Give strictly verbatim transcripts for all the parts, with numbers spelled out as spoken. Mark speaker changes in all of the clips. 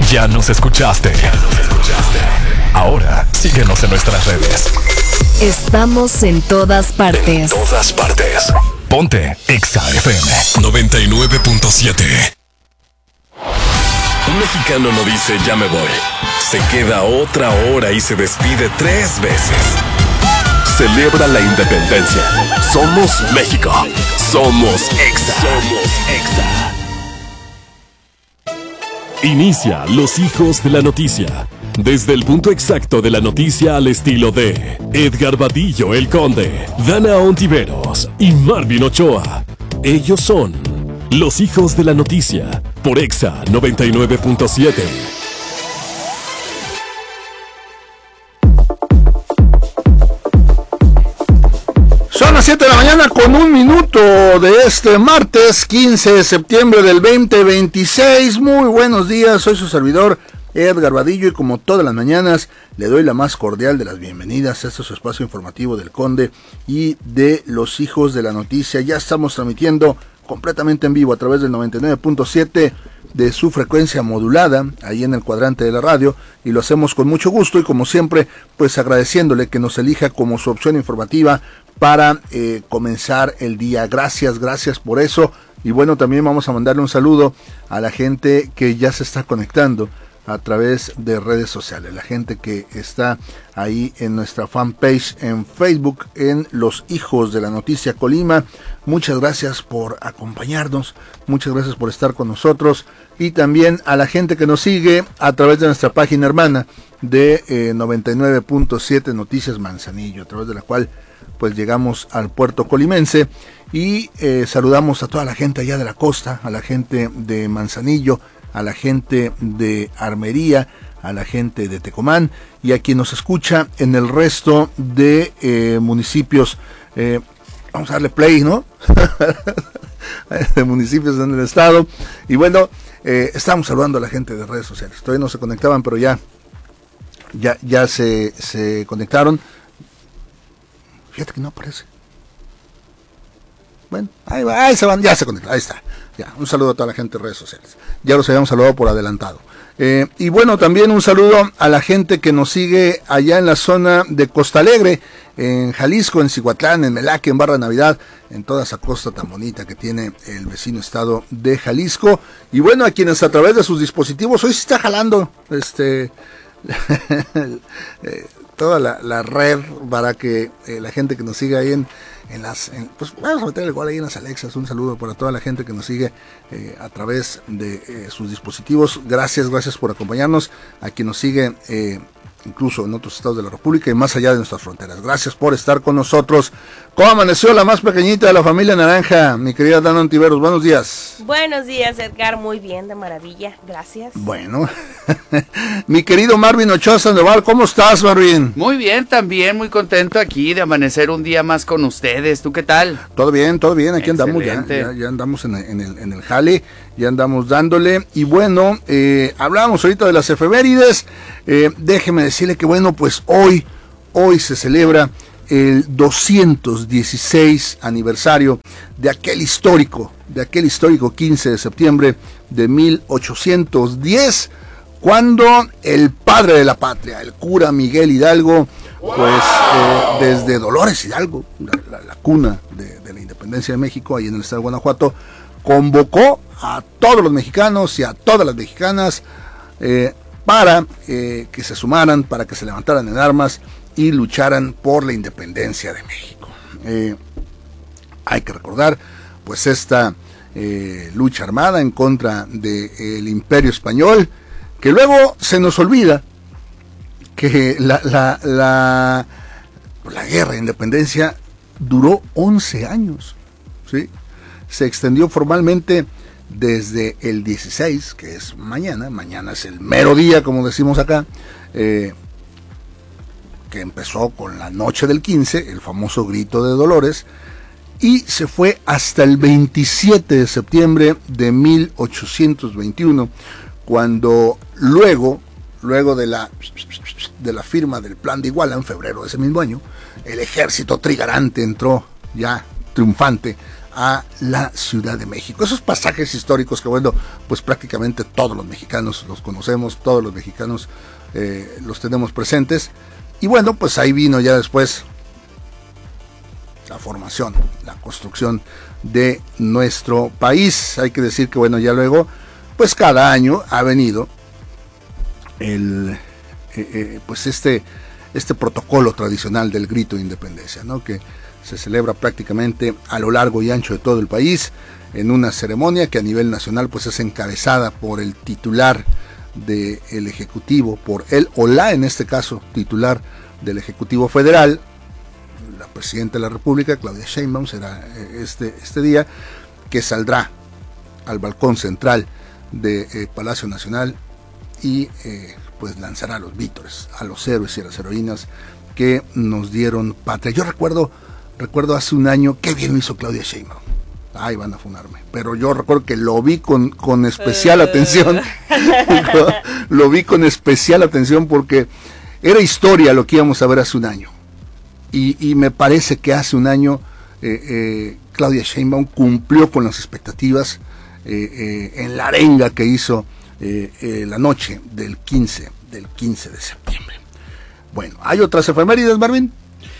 Speaker 1: Ya nos escuchaste. Ya nos escuchaste. Ahora, síguenos en nuestras redes.
Speaker 2: Estamos en todas partes.
Speaker 1: En todas partes. Ponte Exa F M noventa y nueve punto siete. Un mexicano no dice ya me voy. Se queda otra hora y se despide tres veces. Celebra la independencia. Somos México. Somos Exa. Somos Exa. Inicia Los Hijos de la Noticia. Desde el punto exacto de la noticia al estilo de Edgar Vadillo el Conde, Dana Ontiveros y Marvin Ochoa. Ellos son Los Hijos de la Noticia por Exa noventa y nueve punto siete.
Speaker 3: Son las siete de la mañana con un minuto de este martes quince de septiembre del veinte veintiséis. Muy buenos días, soy su servidor Edgar Vadillo y como todas las mañanas le doy la más cordial de las bienvenidas a este su espacio informativo del Conde y de Los Hijos de la Noticia. Ya estamos transmitiendo completamente en vivo a través del noventa y nueve punto siete de su frecuencia modulada, ahí en el cuadrante de la radio, y lo hacemos con mucho gusto y como siempre, pues agradeciéndole que nos elija como su opción informativa para eh, comenzar el día. Gracias, gracias por eso. Y bueno, también vamos a mandarle un saludo a la gente que ya se está conectando a través de redes sociales, la gente que está ahí en nuestra fanpage en Facebook, en Los Hijos de la Noticia Colima. Muchas gracias por acompañarnos, muchas gracias por estar con nosotros, y también a la gente que nos sigue a través de nuestra página hermana de eh, noventa y nueve punto siete Noticias Manzanillo, a través de la cual pues llegamos al puerto colimense, y eh, saludamos a toda la gente allá de la costa, a la gente de Manzanillo, a la gente de Armería, a la gente de Tecomán y a quien nos escucha en el resto de eh, municipios. Eh, vamos a darle play, ¿no? De municipios en el estado. Y bueno, eh, estamos saludando a la gente de redes sociales. Todavía no se conectaban, pero ya, ya, ya se, se conectaron. Fíjate que no aparece. Bueno, ahí va, ahí se van, ya se conectaron, ahí está. Ya, un saludo a toda la gente de redes sociales. Ya los habíamos saludado por adelantado. Eh, y bueno, también un saludo a la gente que nos sigue allá en la zona de Costa Alegre, en Jalisco, en Cihuatlán, en Melaque, en Barra Navidad, en toda esa costa tan bonita que tiene el vecino estado de Jalisco. Y bueno, a quienes a través de sus dispositivos, hoy se está jalando este eh, toda la, la red para que eh, la gente que nos sigue ahí en En las, en, pues vamos a meter el gol ahí en las Alexas. Un saludo para toda la gente que nos sigue eh, a través de eh, sus dispositivos. Gracias, gracias por acompañarnos. A quien nos sigue eh, incluso en otros estados de la República y más allá de nuestras fronteras. Gracias por estar con nosotros. ¿Cómo amaneció la más pequeñita de la familia naranja? Mi querida Dana Ontiveros, buenos días.
Speaker 4: Buenos días, Edgar, muy bien, de maravilla, gracias.
Speaker 3: Bueno, mi querido Marvin Ochoa Sandoval, ¿cómo estás, Marvin?
Speaker 5: Muy bien, también muy contento aquí de amanecer un día más con ustedes. ¿Tú qué tal?
Speaker 3: Todo bien, todo bien, aquí
Speaker 5: Excelente.
Speaker 3: andamos ya, ya, ya andamos en el, en, el, en el jale, ya andamos dándole. Y bueno, eh, hablábamos ahorita de las efemérides, eh, déjeme decirle que bueno, pues hoy, hoy se celebra el doscientos dieciséis aniversario de aquel histórico, de aquel histórico quince de septiembre de mil ochocientos diez, cuando el padre de la patria, el cura Miguel Hidalgo, pues eh, desde Dolores Hidalgo, la, la, la cuna de, de la independencia de México, ahí en el estado de Guanajuato, convocó a todos los mexicanos y a todas las mexicanas eh, para eh, que se sumaran, para que se levantaran en armas y lucharan por la independencia de México. Eh, hay que recordar, pues, esta eh, lucha armada en contra del Imperio Español, que luego se nos olvida que la, la, la, la guerra de independencia duró once años, ¿sí? Se extendió formalmente desde el dieciséis, que es mañana, mañana es el mero día, como decimos acá, eh, que empezó con la noche del quince, el famoso grito de Dolores, y se fue hasta el veintisiete de septiembre de mil ochocientos veintiuno, cuando luego, luego de la, de la firma del Plan de Iguala en febrero de ese mismo año, el ejército trigarante entró ya triunfante a la Ciudad de México. Esos pasajes históricos que, bueno, pues prácticamente todos los mexicanos los conocemos, todos los mexicanos eh, los tenemos presentes. Y bueno, pues ahí vino ya después la formación, la construcción de nuestro país. Hay que decir que, bueno, ya luego, pues cada año ha venido el, eh, eh, pues este, este protocolo tradicional del grito de independencia, ¿no? Que se celebra prácticamente a lo largo y ancho de todo el país en una ceremonia que a nivel nacional pues es encabezada por el titular del Ejecutivo, por él o la, en este caso, titular del Ejecutivo Federal, la Presidenta de la República, Claudia Sheinbaum, será este, este día, que saldrá al balcón central de eh, Palacio Nacional y eh, pues lanzará los vítores a los héroes y a las heroínas que nos dieron patria. Yo recuerdo Recuerdo hace un año, qué bien lo hizo Claudia Sheinbaum. Ay, van a funarme. Pero yo recuerdo que lo vi con, con especial atención. Lo vi con especial atención porque era historia lo que íbamos a ver hace un año. Y, y me parece que hace un año eh, eh, Claudia Sheinbaum cumplió con las expectativas eh, eh, en la arenga que hizo eh, eh, la noche del quince, del quince de septiembre. Bueno, ¿hay otras efemérides, Marvin?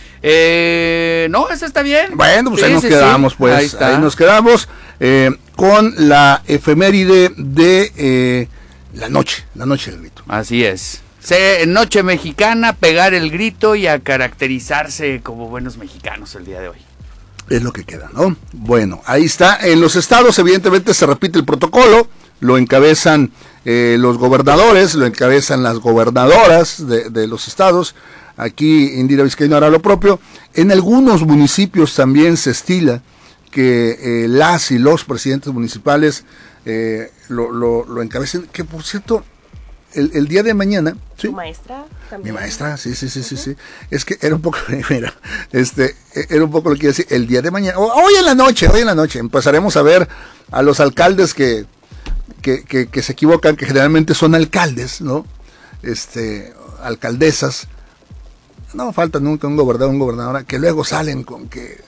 Speaker 5: Eh, no, eso está bien.
Speaker 3: Bueno, pues
Speaker 5: sí,
Speaker 3: ahí nos
Speaker 5: sí,
Speaker 3: quedamos,
Speaker 5: sí.
Speaker 3: pues ahí, ahí nos quedamos eh, con la efeméride de eh, la noche, la noche del grito.
Speaker 5: Así es. Se, noche mexicana, pegar el grito y a caracterizarse como buenos mexicanos el día de hoy.
Speaker 3: Es lo que queda, ¿no? Bueno, ahí está. En los estados, evidentemente, se repite el protocolo. Lo encabezan eh, los gobernadores, lo encabezan las gobernadoras de, de los estados. Aquí Indira Vizcaíno hará lo propio. En algunos municipios también se estila que eh, las y los presidentes municipales eh, lo, lo, lo encabecen. Que por cierto, el, el día de mañana... ¿sí?
Speaker 4: ¿Tu maestra también?
Speaker 3: Mi maestra, sí, sí, sí, sí, sí. Es que era un poco, mira, este, era un poco lo que iba a decir. El día de mañana, hoy en la noche, hoy en la noche, empezaremos a ver a los alcaldes que, que, que, que se equivocan, que generalmente son alcaldes, ¿no? Este, alcaldesas. No falta nunca un gobernador, un gobernadora, que luego salen con que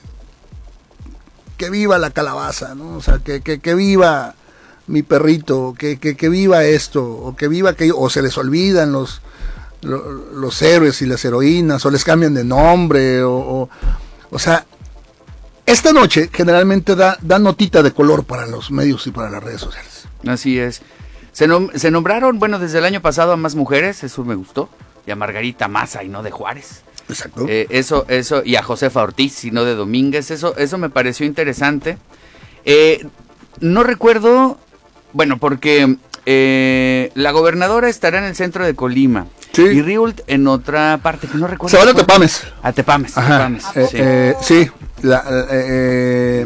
Speaker 3: que viva la calabaza, ¿no? O sea, que, que, que viva mi perrito, que, que, que viva esto, o que viva aquello, o se les olvidan los, los, los héroes y las heroínas, o les cambian de nombre, o, o, o sea, esta noche generalmente da, da notita de color para los medios y para las redes sociales.
Speaker 5: Así es. Se, nom- se nombraron, bueno, desde el año pasado a más mujeres, eso me gustó. Y a Margarita Maza y no de Juárez.
Speaker 3: Exacto.
Speaker 5: Eh, eso, eso, y a Josefa Ortiz y no de Domínguez, eso, eso me pareció interesante. Eh, no recuerdo, bueno, porque eh, la gobernadora estará en el centro de Colima.
Speaker 3: Sí.
Speaker 5: Y Riult en otra parte, que no recuerdo.
Speaker 3: Se van a Tepames.
Speaker 5: A Tepames.
Speaker 3: Ajá.
Speaker 5: Tepames,
Speaker 3: Eh,
Speaker 5: sí.
Speaker 3: eh, sí, la, eh,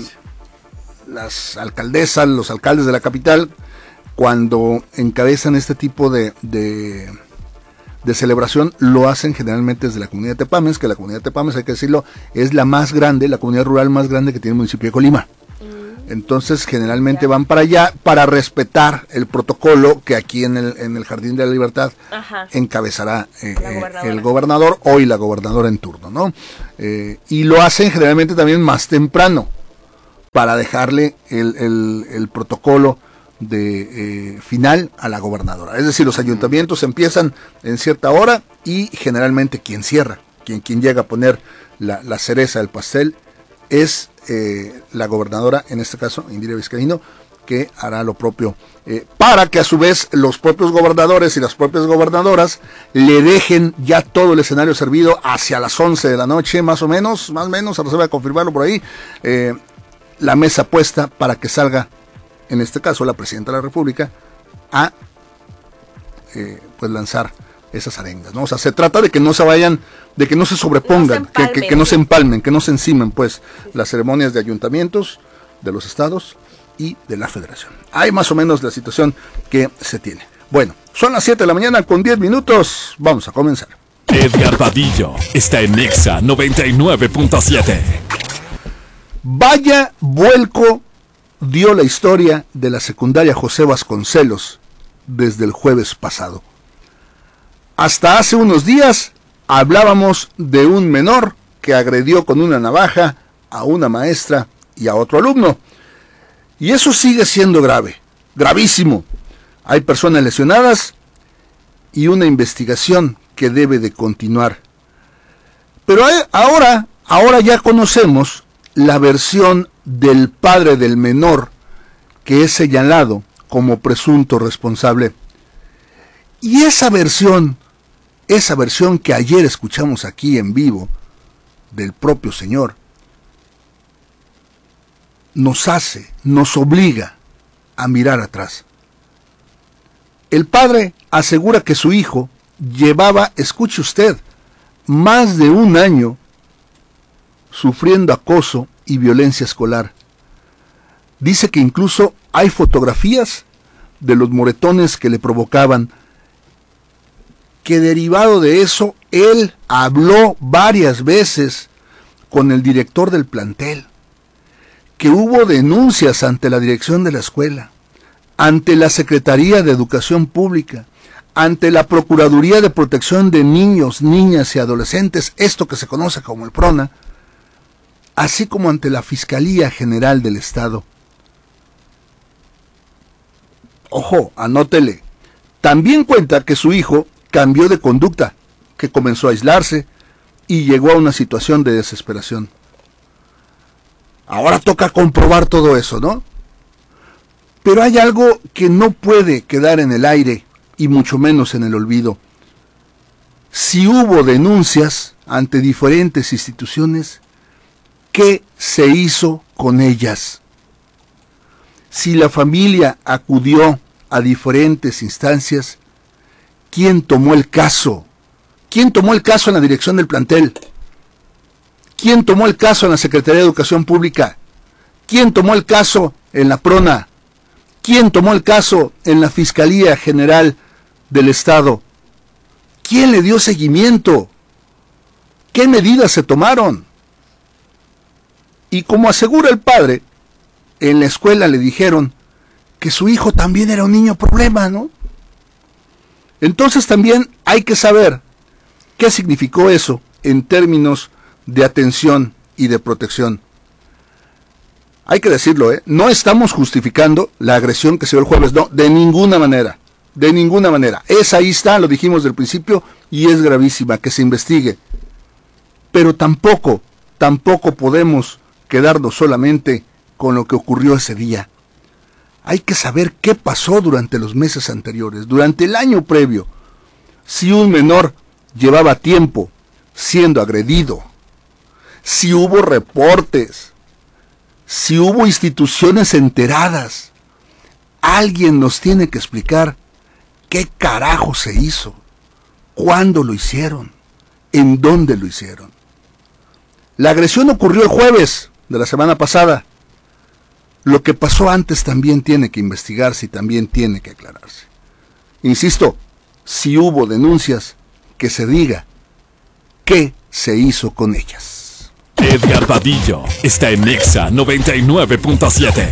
Speaker 3: las alcaldesas, los alcaldes de la capital, cuando encabezan este tipo de... de de celebración, lo hacen generalmente desde la comunidad de Tepames, que la comunidad de Tepames, hay que decirlo, es la más grande, la comunidad rural más grande que tiene el municipio de Colima. Entonces, generalmente van para allá para respetar el protocolo que aquí en el, en el Jardín de la Libertad
Speaker 4: Ajá.
Speaker 3: encabezará eh,
Speaker 4: gobernadora.
Speaker 3: el gobernador, hoy la gobernadora en turno, ¿no? Eh, y lo hacen generalmente también más temprano, para dejarle el, el, el protocolo de eh, final a la gobernadora. Es decir, los ayuntamientos empiezan en cierta hora y generalmente quien cierra, quien, quien llega a poner la, la cereza del pastel es eh, la gobernadora, en este caso Indira Vizcaíno, que hará lo propio eh, para que a su vez los propios gobernadores y las propias gobernadoras le dejen ya todo el escenario servido hacia las once de la noche, más o menos, más o menos, ahora se va a confirmarlo por ahí, eh, la mesa puesta para que salga, en este caso la Presidenta de la República, a eh, pues lanzar esas arengas, ¿no? O sea, se trata de que no se vayan, de que no se sobrepongan,
Speaker 4: No se
Speaker 3: que, que, que no se empalmen, que no se encimen, pues, las ceremonias de ayuntamientos, de los estados y de la federación. Hay más o menos la situación que se tiene. Bueno, son las siete de la mañana con diez minutos, vamos a comenzar.
Speaker 1: Edgar Vadillo está en Nexa noventa y nueve punto siete.
Speaker 3: Vaya vuelco dio la historia de la secundaria José Vasconcelos desde el jueves pasado. Hasta hace unos días hablábamos de un menor que agredió con una navaja a una maestra y a otro alumno. Y eso sigue siendo grave, gravísimo. Hay personas lesionadas y una investigación que debe de continuar. Pero hay, ahora, ahora ya conocemos la versión del padre del menor que es señalado como presunto responsable. Y esa versión, esa versión que ayer escuchamos aquí en vivo del propio señor, nos hace, nos obliga a mirar atrás. El padre asegura que su hijo llevaba, escuche usted, más de un año sufriendo acoso y violencia escolar. Dice que incluso hay fotografías de los moretones que le provocaban, que derivado de eso, él habló varias veces con el director del plantel, que hubo denuncias ante la dirección de la escuela, ante la Secretaría de Educación Pública, ante la Procuraduría de Protección de Niños, Niñas y Adolescentes, esto que se conoce como el PRONA, así como ante la Fiscalía General del Estado. Ojo, anótele. También cuenta que su hijo cambió de conducta, que comenzó a aislarse y llegó a una situación de desesperación. Ahora toca comprobar todo eso, ¿no? Pero hay algo que no puede quedar en el aire y mucho menos en el olvido. Si hubo denuncias ante diferentes instituciones, ¿qué se hizo con ellas? Si la familia acudió a diferentes instancias, ¿quién tomó el caso? ¿Quién tomó el caso en la dirección del plantel? ¿Quién tomó el caso en la Secretaría de Educación Pública? ¿Quién tomó el caso en la PRONA? ¿Quién tomó el caso en la Fiscalía General del Estado? ¿Quién le dio seguimiento? ¿Qué medidas se tomaron? Y como asegura el padre, en la escuela le dijeron que su hijo también era un niño problema, ¿no? Entonces también hay que saber qué significó eso en términos de atención y de protección. Hay que decirlo, ¿eh? No estamos justificando la agresión que se dio el jueves, no, de ninguna manera, de ninguna manera. Esa ahí está, lo dijimos del principio, y es gravísima, que se investigue. Pero tampoco, tampoco podemos quedarnos solamente con lo que ocurrió ese día. Hay que saber qué pasó durante los meses anteriores, durante el año previo. Si un menor llevaba tiempo siendo agredido, si hubo reportes, si hubo instituciones enteradas, alguien nos tiene que explicar qué carajo se hizo, cuándo lo hicieron, en dónde lo hicieron. La agresión ocurrió el jueves de la semana pasada. Lo que pasó antes también tiene que investigarse y también tiene que aclararse. Insisto, si hubo denuncias, que se diga qué se hizo con ellas.
Speaker 1: Edgar Vadillo está en Nexa noventa y nueve punto siete.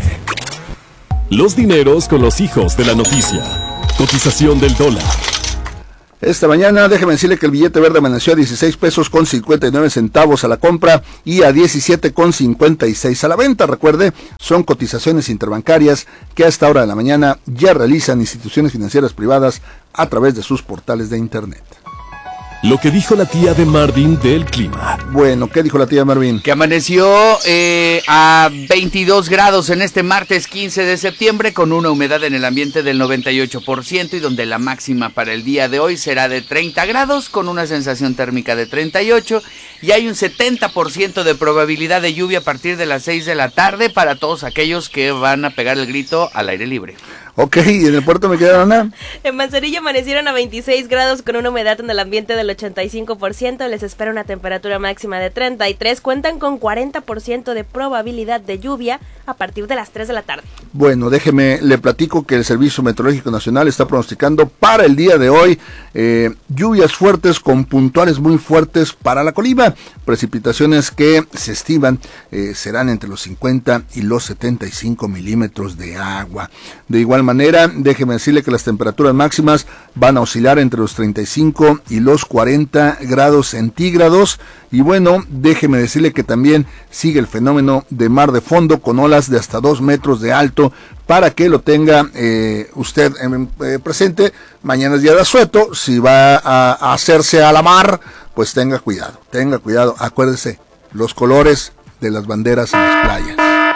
Speaker 1: Los dineros con los hijos de la noticia. Cotización del dólar.
Speaker 3: Esta mañana, déjeme decirle que el billete verde amaneció a dieciséis pesos con cincuenta y nueve centavos a la compra y a diecisiete con cincuenta y seis a la venta. Recuerde, son cotizaciones interbancarias que a esta hora de la mañana ya realizan instituciones financieras privadas a través de sus portales de internet.
Speaker 1: Lo que dijo la tía de Marvin del clima.
Speaker 3: Bueno, ¿qué dijo la tía Marvin?
Speaker 5: Que amaneció eh, a veintidós grados en este martes quince de septiembre con una humedad en el ambiente del noventa y ocho por ciento y donde la máxima para el día de hoy será de treinta grados con una sensación térmica de treinta y ocho y hay un setenta por ciento de probabilidad de lluvia a partir de las seis de la tarde para todos aquellos que van a pegar el grito al aire libre.
Speaker 3: Ok, ¿y en el puerto me quedaron, Ana?
Speaker 4: En Manzanillo amanecieron a veintiséis grados con una humedad en el ambiente del ochenta y cinco por ciento. Les espera una temperatura máxima de treinta y tres. Cuentan con cuarenta por ciento de probabilidad de lluvia a partir de las tres de la tarde.
Speaker 3: Bueno, déjeme, le platico que el Servicio Meteorológico Nacional está pronosticando para el día de hoy eh, lluvias fuertes con puntuales muy fuertes para la Colima. Precipitaciones que se estiman eh, serán entre los cincuenta y los setenta y cinco milímetros de agua. De igual igual manera, déjeme decirle que las temperaturas máximas van a oscilar entre los treinta y cinco y los cuarenta grados centígrados. Y bueno, déjeme decirle que también sigue el fenómeno de mar de fondo con olas de hasta dos metros de alto, para que lo tenga eh, usted eh, presente. Mañana es día de asueto, si va a, a hacerse a la mar, pues tenga cuidado, tenga cuidado. Acuérdese, los colores de las banderas en las playas.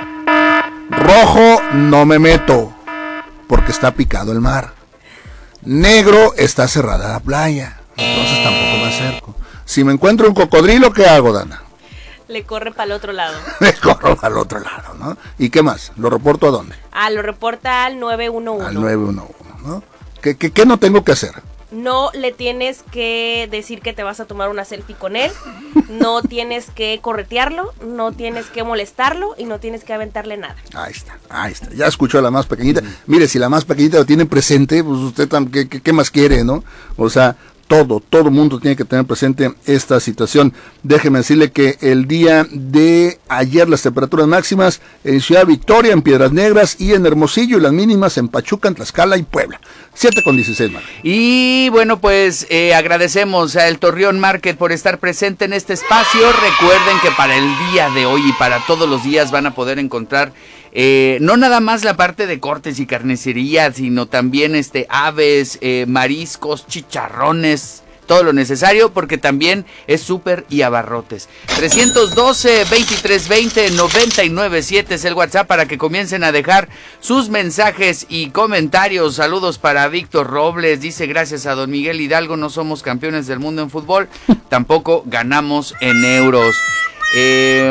Speaker 3: Rojo, no me meto, porque está picado el mar. Negro, está cerrada la playa, entonces tampoco me acerco. Si me encuentro un cocodrilo, ¿qué hago, Dana?
Speaker 4: Le corre para el otro lado.
Speaker 3: Le corro para el otro lado, ¿no? ¿Y qué más? ¿Lo reporto a dónde?
Speaker 4: Ah, lo reporta al nueve uno uno.
Speaker 3: Al nueve uno uno, ¿no? ¿Qué, qué, qué no tengo que hacer?
Speaker 4: No le tienes que decir que te vas a tomar una selfie con él, no tienes que corretearlo, no tienes que molestarlo y no tienes que aventarle nada.
Speaker 3: Ahí está, ahí está. Ya escuchó a la más pequeñita. Mire, si la más pequeñita lo tiene presente, pues usted, ¿qué, qué, qué más quiere, no? O sea, todo, todo mundo tiene que tener presente esta situación. Déjeme decirle que el día de ayer las temperaturas máximas en Ciudad Victoria, en Piedras Negras y en Hermosillo, y las mínimas en Pachuca, en Tlaxcala y Puebla. siete con dieciséis, Marco.
Speaker 5: Y bueno, pues eh, agradecemos a El Torreón Market por estar presente en este espacio. Recuerden que para el día de hoy y para todos los días van a poder encontrar Eh, no nada más la parte de cortes y carnicería, sino también este aves, eh, mariscos, chicharrones, todo lo necesario, porque también es súper y abarrotes. trescientos doce, veintitrés veinte, noventa y nueve siete es el WhatsApp para que comiencen a dejar sus mensajes y comentarios. Saludos para Víctor Robles, dice: gracias a don Miguel Hidalgo no somos campeones del mundo en fútbol, tampoco ganamos en euros. Eh...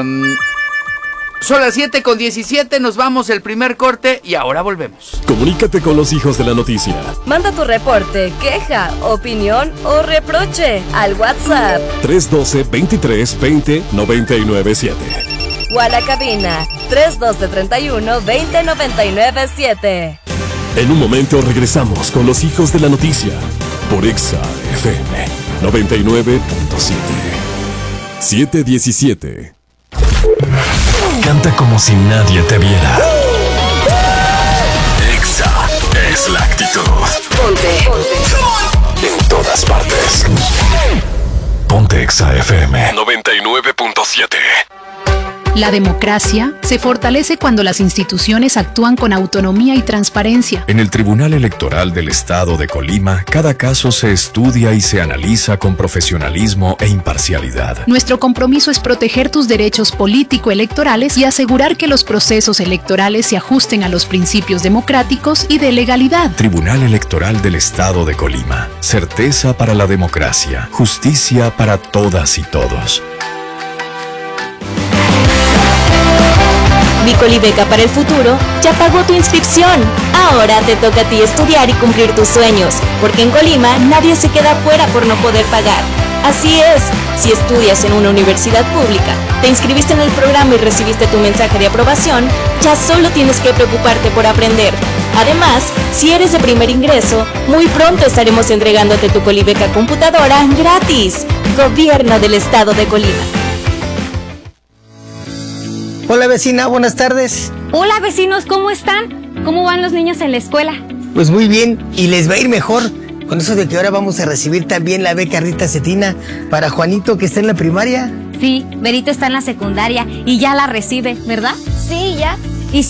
Speaker 5: Son las siete con diecisiete, nos vamos el primer corte y ahora volvemos.
Speaker 1: Comunícate con los hijos de la noticia.
Speaker 2: Manda tu reporte, queja, opinión o reproche al WhatsApp
Speaker 1: tres uno dos, veintitrés veinte, noventa y nueve siete.
Speaker 2: o a la cabina tres uno dos, treinta y uno, veinte, noventa y nueve siete.
Speaker 1: En un momento regresamos con los hijos de la noticia por Exa F M noventa y nueve punto siete. siete diecisiete. Canta como si nadie te viera. Exa es la actitud.
Speaker 2: Ponte, ponte.
Speaker 1: En todas partes. Ponte Exa F M noventa y nueve punto siete.
Speaker 6: La democracia se fortalece cuando las instituciones actúan con autonomía y transparencia.
Speaker 7: En el Tribunal Electoral del Estado de Colima, cada caso se estudia y se analiza con profesionalismo e imparcialidad.
Speaker 6: Nuestro compromiso es proteger tus derechos político-electorales y asegurar que los procesos electorales se ajusten a los principios democráticos y de legalidad.
Speaker 7: Tribunal Electoral del Estado de Colima. Certeza para la democracia. Justicia para todas y todos.
Speaker 8: Bicolibeca para el futuro ya pagó tu inscripción. Ahora te toca a ti estudiar y cumplir tus sueños, porque en Colima nadie se queda fuera por no poder pagar. Así es, si estudias en una universidad pública, te inscribiste en el programa y recibiste tu mensaje de aprobación, ya solo tienes que preocuparte por aprender. Además, si eres de primer ingreso, muy pronto estaremos entregándote tu Colibeca computadora gratis. Gobierno del Estado de Colima.
Speaker 9: Hola vecina, buenas tardes.
Speaker 10: Hola vecinos, ¿cómo están? ¿Cómo van los niños en la escuela?
Speaker 9: Pues muy bien, y les va a ir mejor con eso de que ahora vamos a recibir también la beca Rita Cetina para Juanito, que está en la primaria.
Speaker 10: Sí, Berito está en la secundaria y ya la recibe, ¿verdad?
Speaker 11: Sí, ya.